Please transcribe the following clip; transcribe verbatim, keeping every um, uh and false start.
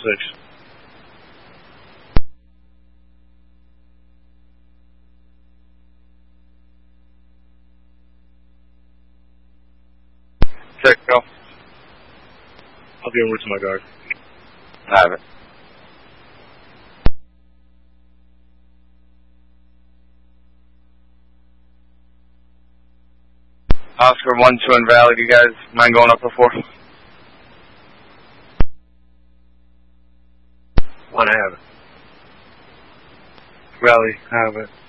six. Check, go. I'll get over to my guard. I have it. Oscar one, two in Valley. Do you guys mind going up before? One, I have it. Valley, I have it.